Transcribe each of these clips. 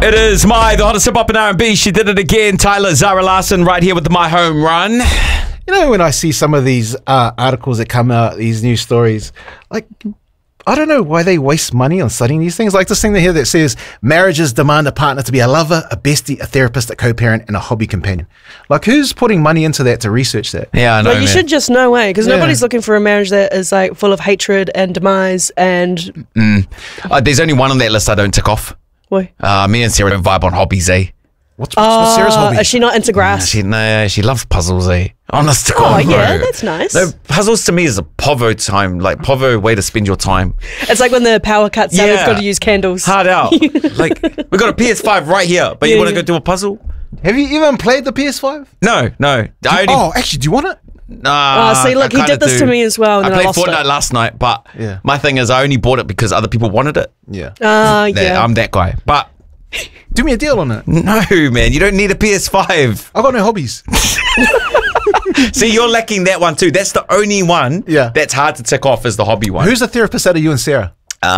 It is the hottest hip hop and R&B. She did it again. Tyler Zara Larson right here with the My Home Run. You know, when I see some of these articles that come out, these news stories, like, I don't know why they waste money on studying these things. Like this thing here that says marriages demand a partner to be a lover, a bestie, a therapist, a co-parent, and a hobby companion. Like, who's putting money into that to research that? Yeah, I know. But you should just know, because nobody's looking for a marriage that is like full of hatred and demise and. There's only one on that list I don't tick off. What? Me and Sarah don't vibe on hobbies, eh? What's Sarah's hobby? Is she not into grass? She loves puzzles, eh? Honest to Oh, God, bro. yeah, that's nice. No, puzzles to me is a povo time, like povo way to spend your time. It's like when the power cuts out, we've got to use candles. Hard out. Like, we got a PS5 right here, but you want to go do a puzzle? Have you even played the PS5? No. Actually, do you want it? Nah. See, look, he did this to me as well, and I then played I lost Fortnite it. last night, but Yeah. my thing is I only bought it because other people wanted it. Yeah. I'm that guy. But Do me a deal on it. no, man, you don't need a PS5. I've got no hobbies. See, you're lacking that one too. That's the only one that's hard to tick off is the hobby one. Who's the therapist out of you and Sarah?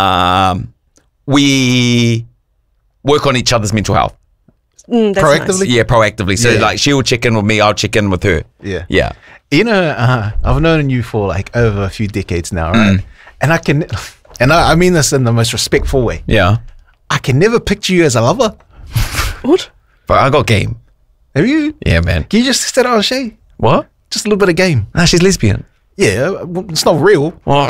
We work on each other's mental health. That's Proactively? nice. Yeah, proactively. So like she'll check in with me, I'll check in with her. Yeah. Yeah. You know, I've known you for like over a few decades now, right? And I mean this in the most respectful way. Yeah. I can never picture you as a lover. What? But I got game. Have you? Yeah, man. Can you just set on Shay? What? Just a little bit of game. Nah, she's lesbian. Yeah, it's not real. What?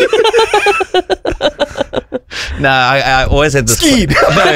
Nah, I always had this. Skeed. No.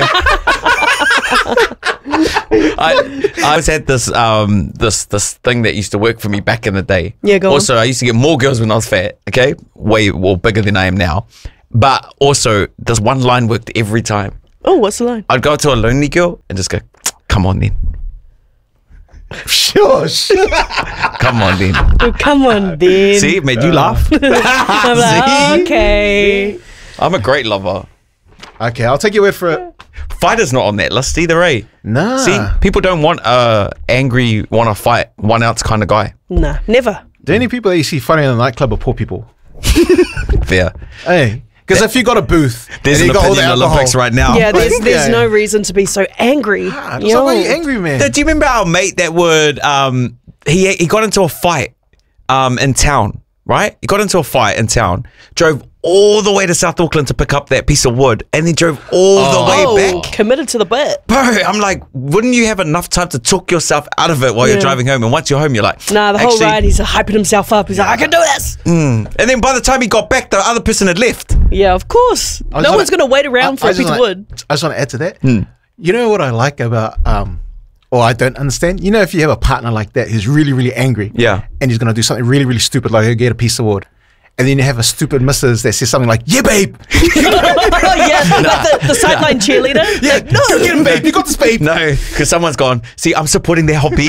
I always had this this thing that used to work for me back in the day. Yeah, go on. Also, I used to get more girls when I was fat. Okay, way bigger than I am now. But also, this one line worked every time. Oh, what's the line? I'd go to a lonely girl and just go, "Come on then, Sure. come on then." Oh, come on, then. See, it made you laugh. I'm like, See? okay. I'm a great lover. Okay, I'll take your word for it. Fighter's not on that list either, eh? Nah. See, people don't want angry, want to fight, 1 ounce kind of guy. Nah, never. The only people that you see fighting in the nightclub are poor people. Fair. Hey, because if you got a booth, There's and an you got all opinion the Olympics alcohol, right now. Yeah, there's Yeah. no reason to be so angry. Why are you angry, man? Do you remember our mate that would he got into a fight in town, right? He got into a fight in town, drove all the way to South Auckland to pick up that piece of wood, and then drove all the way back. Committed to the bit. Bro, I'm like, wouldn't you have enough time to talk yourself out of it while you're driving home? And once you're home, you're like, Nah, the whole actually- ride, he's hyping himself up. He's like, I can do this. And then by the time he got back, the other person had left. Yeah, of course. I just No wanna- one's going to wait around for a just piece of wanna- wood. I just want to add to that. You know what I like about, or I don't understand? You know, if you have a partner like that who's really, really angry, Yeah. and he's going to do something really, really stupid, like he'll get a piece of wood, and then you have a stupid missus that says something like, yeah, babe. Oh, yeah, like the sideline cheerleader. Yeah, no, go get him, babe. You got this, babe. No, because someone's gone, see, I'm supporting their hobby.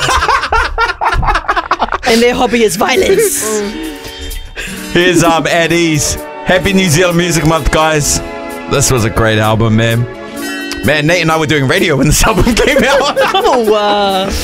And their hobby is violence. Here's At Ease. Happy New Zealand Music Month, guys. This was a great album, man. Man, Nate and I were doing radio when this album came out. Oh,